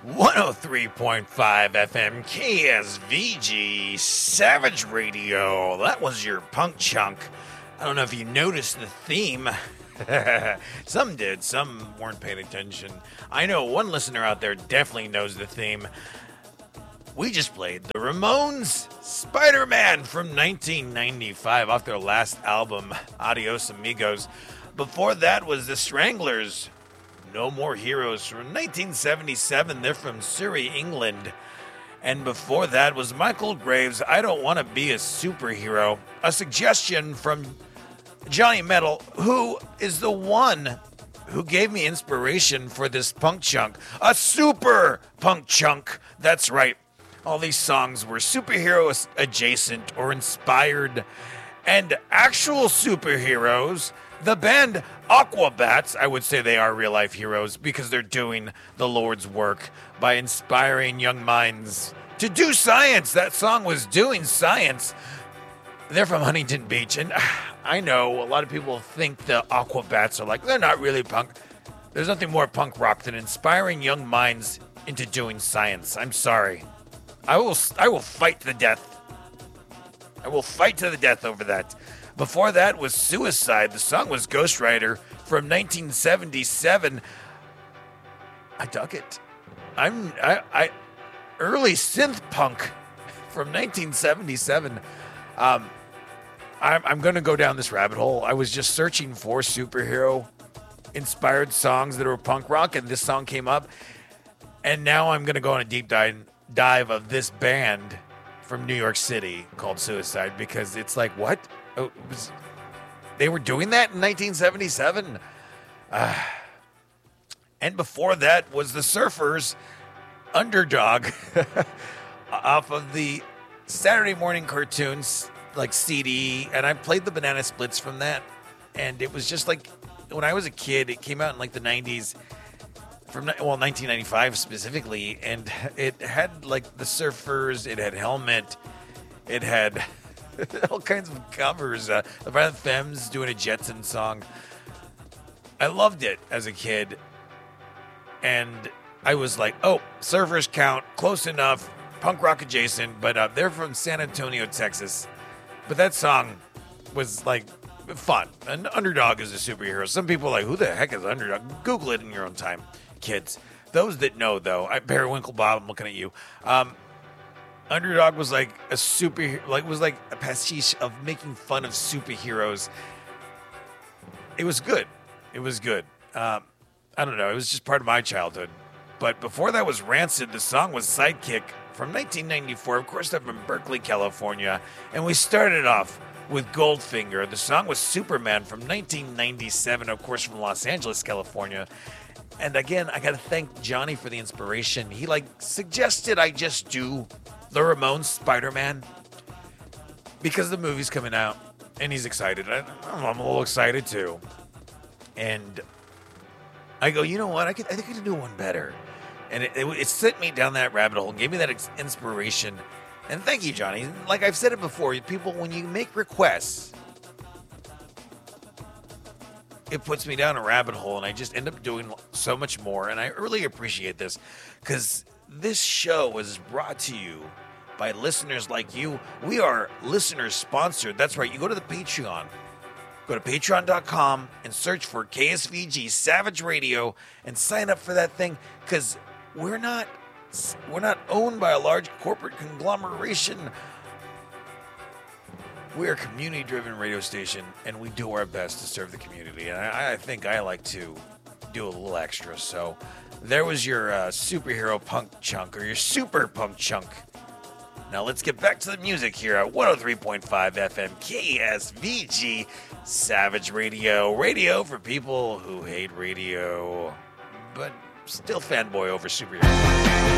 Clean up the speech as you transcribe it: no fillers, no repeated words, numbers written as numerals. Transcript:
103.5 FM KSVG Savage Radio. That was your punk chunk. I don't know if you noticed the theme. Some did, some weren't paying attention. I know one listener out there definitely knows the theme. We just played the Ramones' Spider-Man from 1995 off their last album, Adios Amigos. Before that was the Stranglers' No More Heroes from 1977. They're from Surrey, England. And before that was Michael Graves' I Don't Want to Be a Superhero, a suggestion from Johnny Metal, who is the one who gave me inspiration for this punk chunk. A super punk chunk. That's right. All these songs were superhero adjacent or inspired. And actual superheroes, the band Aquabats, I would say they are real-life heroes because they're doing the Lord's work by inspiring young minds to do science. That song was doing science. They're from Huntington Beach, and I know a lot of people think the Aquabats are like, they're not really punk. There's nothing more punk rock than inspiring young minds into doing science. I'm sorry. I will fight to the death. I will fight to the death over that. Before that was Suicide. The song was Ghost Rider from 1977. I dug it. I early synth punk from 1977. I'm going to go down this rabbit hole. I was just searching for superhero-inspired songs that were punk rock, and this song came up. And now I'm going to go on a deep dive of this band from New York City called Suicide, because it's like, what? Oh, they were doing that in 1977? And before that was the Surfers' Underdog off of the Saturday morning cartoons, like CD, and I played the Banana Splits from that. And it was just like, when I was a kid, it came out in like the 90s, 1995 specifically, and it had like the Surfers, it had Helmet, it had all kinds of covers. The Violent Femmes doing a Jetson song. I loved it as a kid, and I was like, oh, Surfers count, close enough, punk rock adjacent, but they're from San Antonio, Texas. But that song was like fun. An Underdog is a superhero. Some people are like, who the heck is Underdog? Google it in your own time, kids. Those that know, though, Barry Winklebaum, I'm looking at you. Underdog was like a was like a pastiche of making fun of superheroes. It was good. It was good. I don't know. It was just part of my childhood. But before that was Rancid. The song was Sidekick from 1994. Of course, they're from Berkeley, California. And we started off with Goldfinger. The song was Superman from 1997, of course, from Los Angeles, California. And again, I got to thank Johnny for the inspiration. He suggested I just do the Ramones Spider-Man because the movie's coming out and he's excited. I'm a little excited too. And I go, you know what? I think I can do one better. And it sent me down that rabbit hole and gave me that inspiration. And thank you, Johnny. Like I've said it before, people, when you make requests, it puts me down a rabbit hole, and I just end up doing so much more. And I really appreciate this, because this show is brought to you by listeners like you. We are listeners sponsored. That's right. You go to the Patreon. Go to patreon.com and search for KSVG Savage Radio and sign up for that thing, because we're not owned by a large corporate conglomeration. We're a community-driven radio station, and we do our best to serve the community. And I think I like to do a little extra. So there was your superhero punk chunk, or your super punk chunk. Now let's get back to the music here at 103.5 FM KSVG Savage Radio. Radio for people who hate radio, but still fanboy over superheroes.